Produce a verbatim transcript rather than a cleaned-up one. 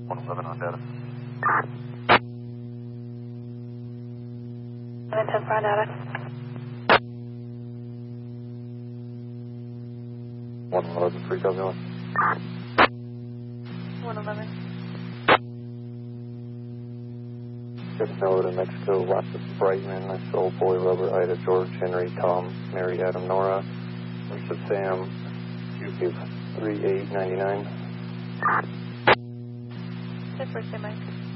one eleven on data. one ten for on data. one eleven, three copy one. one eleven. Good snow to Mexico, lots of Brightman, Soul Boy, Robert, Ida, George, Henry, Tom, Mary, Adam, Nora, Lisa, Sam, U P three eight nine nine. Ten for Sam Mike.